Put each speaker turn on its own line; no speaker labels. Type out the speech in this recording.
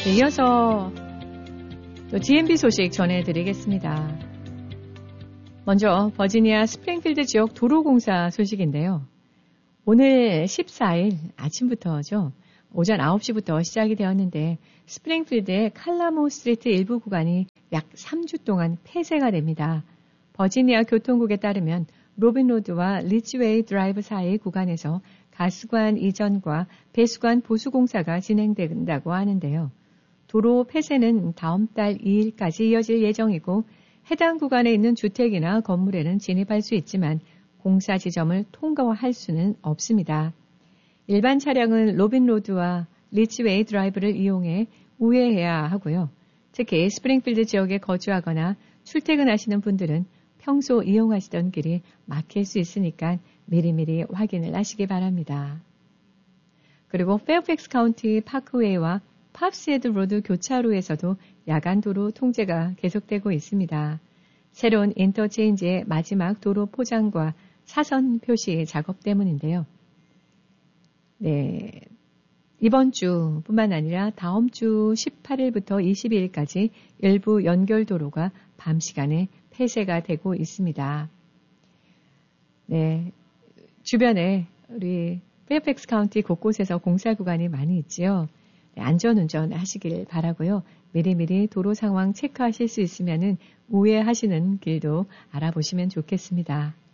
네, 이어서 또 DMV 소식 전해드리겠습니다. 먼저 버지니아 스프링필드 지역 도로공사 소식인데요. 오늘 14일 아침부터죠. 오전 9시부터 시작이 되었는데 스프링필드의 칼라모 스트리트 일부 구간이 약 3주 동안 폐쇄가 됩니다. 버지니아 교통국에 따르면 로빈로드와 리치웨이 드라이브 사이 구간에서 가스관 이전과 배수관 보수 공사가 진행된다고 하는데요. 도로 폐쇄는 다음 달 2일까지 이어질 예정이고 해당 구간에 있는 주택이나 건물에는 진입할 수 있지만 공사 지점을 통과할 수는 없습니다. 일반 차량은 로빈로드와 리치웨이 드라이브를 이용해 우회해야 하고요. 특히 스프링필드 지역에 거주하거나 출퇴근하시는 분들은 평소 이용하시던 길이 막힐 수 있으니까 미리미리 확인을 하시기 바랍니다. 그리고 페어팩스 카운티 파크웨이와 팝스헤드 로드 교차로에서도 야간 도로 통제가 계속되고 있습니다. 새로운 인터체인지의 마지막 도로 포장과 사선 표시 작업 때문인데요. 네, 이번 주뿐만 아니라 다음 주 18일부터 22일까지 일부 연결 도로가 밤 시간에 폐쇄가 되고 있습니다. 네, 주변에 우리 페어팩스 카운티 곳곳에서 공사 구간이 많이 있지요. 네, 안전운전 하시길 바라고요. 미리미리 도로 상황 체크하실 수 있으면은 우회하시는 길도 알아보시면 좋겠습니다.